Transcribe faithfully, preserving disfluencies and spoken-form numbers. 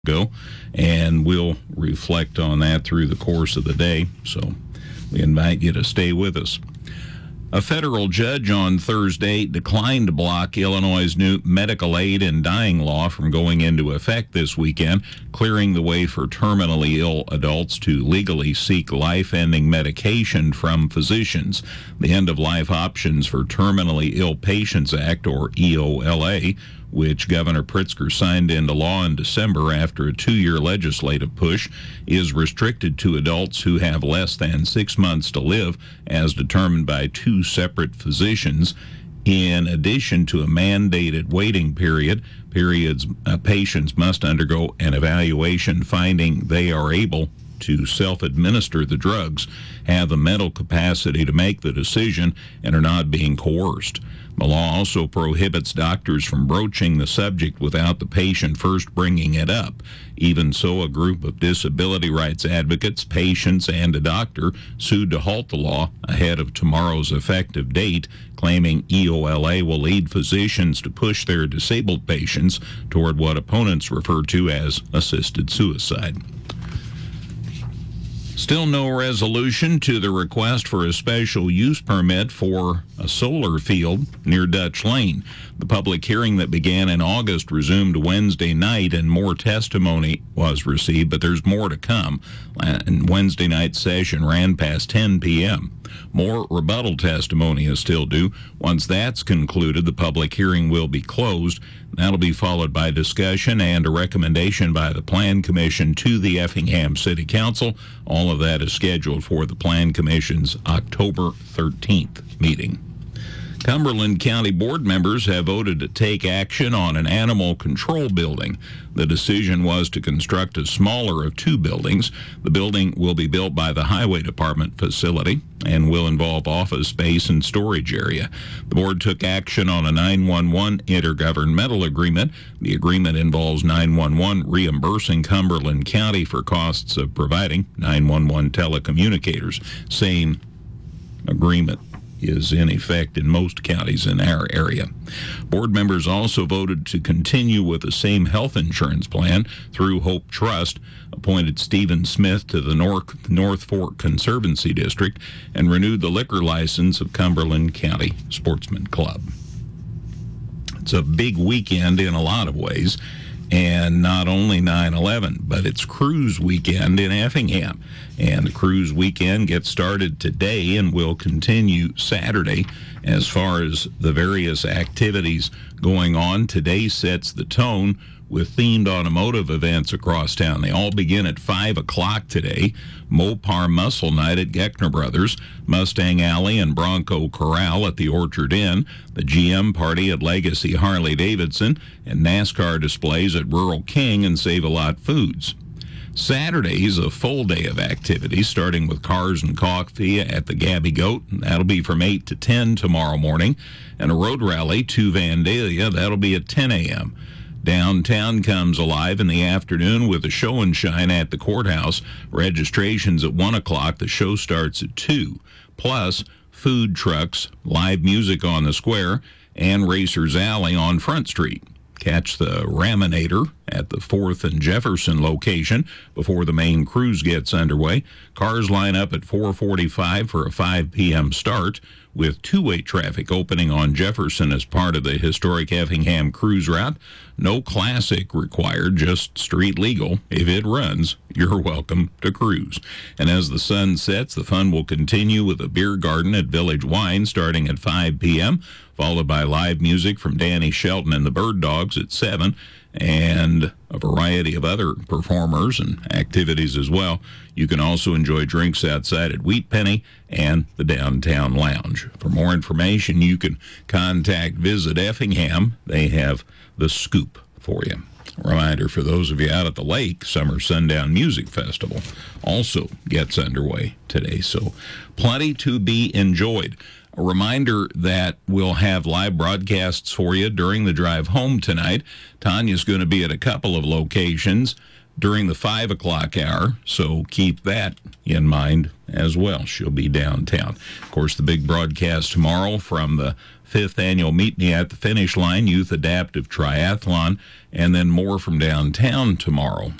ago, and we'll reflect on that through the course of the day. So we invite you to stay with us. A federal judge on Thursday declined to block Illinois' new medical aid in dying law from going into effect this weekend, clearing the way for terminally ill adults to legally seek life-ending medication from physicians. The End-of-Life Options for Terminally Ill Patients Act, or E O L A, which Governor Pritzker signed into law in December after a two-year legislative push, is restricted to adults who have less than six months to live, as determined by two separate physicians. In addition to a mandated waiting period, periods uh, patients must undergo an evaluation finding they are able to self-administer the drugs, have the mental capacity to make the decision, and are not being coerced. The law also prohibits doctors from broaching the subject without the patient first bringing it up. Even so, a group of disability rights advocates, patients, and a doctor sued to halt the law ahead of tomorrow's effective date, claiming E O L A will lead physicians to push their disabled patients toward what opponents refer to as assisted suicide. Still no resolution to the request for a special use permit for a solar field near Dutch Lane. The public hearing that began in August resumed Wednesday night, and more testimony was received, but there's more to come. And Wednesday night session ran past ten p.m. More rebuttal testimony is still due. Once that's concluded, the public hearing will be closed. That'll be followed by discussion and a recommendation by the Plan Commission to the Effingham City Council. All of that is scheduled for the Plan Commission's October thirteenth meeting. Cumberland County board members have voted to take action on an animal control building. The decision was to construct a smaller of two buildings. The building will be built by the Highway Department facility and will involve office space and storage area. The board took action on a nine one one intergovernmental agreement. The agreement involves nine one one reimbursing Cumberland County for costs of providing nine one one telecommunicators. Same agreement is in effect in most counties in our area. Board members also voted to continue with the same health insurance plan through Hope Trust, appointed Stephen Smith to the North, North Fork Conservancy District, and renewed the liquor license of Cumberland County Sportsman Club. It's a big weekend in a lot of ways, and not only nine eleven, but it's cruise weekend in Effingham. And the cruise weekend gets started today and will continue Saturday. As far as the various activities going on, today sets the tone with themed automotive events across town. They all begin at five o'clock today. Mopar Muscle Night at Geckner Brothers, Mustang Alley and Bronco Corral at the Orchard Inn, the G M Party at Legacy Harley-Davidson, and NASCAR displays at Rural King and Save-A-Lot Foods. Saturday's a full day of activities, starting with cars and coffee at the Gabby Goat. That'll be from eight to ten tomorrow morning. And a road rally to Vandalia. That'll be at ten a.m. Downtown comes alive in the afternoon with a show and shine at the courthouse. Registration's at one o'clock. The show starts at two. Plus, food trucks, live music on the square, and Racers Alley on Front Street. Catch the Raminator at the fourth and Jefferson location before the main cruise gets underway. Cars line up at four forty-five for a five p.m. start, with two-way traffic opening on Jefferson as part of the historic Effingham cruise route. No classic required, just street legal. If it runs, you're welcome to cruise. And as the sun sets, the fun will continue with a beer garden at Village Wine starting at five p.m., followed by live music from Danny Shelton and the Bird Dogs at seven, and a variety of other performers and activities as well. You can also enjoy drinks outside at Wheat Penny and the Downtown Lounge. For more information, you can contact Visit Effingham. They have the scoop for you. A reminder for those of you out at the lake, Summer Sundown Music Festival also gets underway today, so plenty to be enjoyed. A reminder that we'll have live broadcasts for you during the drive home tonight. Tanya's going to be at a couple of locations during the five o'clock hour, so keep that in mind as well. She'll be downtown. Of course, the big broadcast tomorrow from the fifth annual Meet Me at the Finish Line Youth Adaptive Triathlon, and then more from downtown tomorrow.